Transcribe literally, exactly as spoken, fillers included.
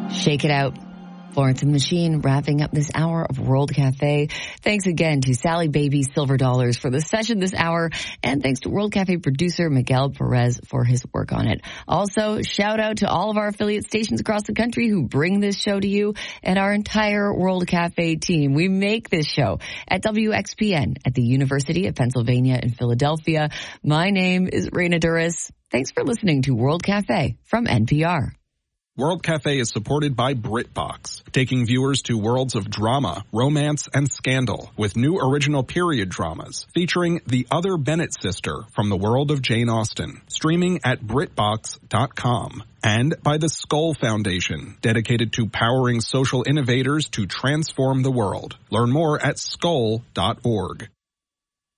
Shake it out. Florence and the Machine wrapping up this hour of World Cafe. Thanks again to Sally Baby Silver Dollars for the session this hour. And thanks to World Cafe producer Miguel Perez for his work on it. Also, shout out to all of our affiliate stations across the country who bring this show to you and our entire World Cafe team. We make this show at W X P N at the University of Pennsylvania in Philadelphia. My name is Raina Duras. Thanks for listening to World Cafe from N P R. World Cafe is supported by BritBox, taking viewers to worlds of drama, romance, and scandal with new original period dramas featuring The Other Bennett Sister from the world of Jane Austen, streaming at Brit Box dot com. And by the Skoll Foundation, dedicated to powering social innovators to transform the world. Learn more at skoll dot org.